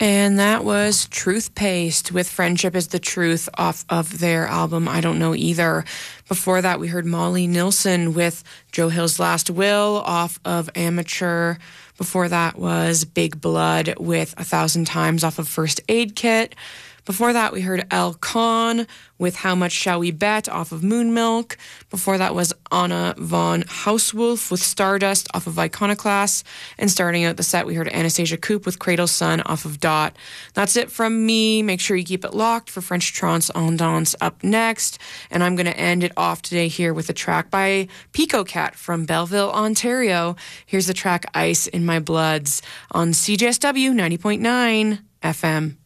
And that was Truth Paste with Friendship is the Truth off of their album I Don't Know Either. Before that, we heard Molly Nilsson with Joe Hill's Last Will off of Amateur. Before that was Big Blood with 1,000 Times off of First Aid Kit. Before that, we heard El Khan with How Much Shall We Bet off of Moon Milk. Before that was Anna von Hauswolf with Stardust off of Iconoclast. And starting out the set, we heard Anastasia Coop with Cradle Sun off of Dot. That's it from me. Make sure you keep it locked for French Trance en Danse up next. And I'm going to end it off today here with a track by Pico Cat from Belleville, Ontario. Here's the track Ice in My Bloods on CJSW 90.9 FM.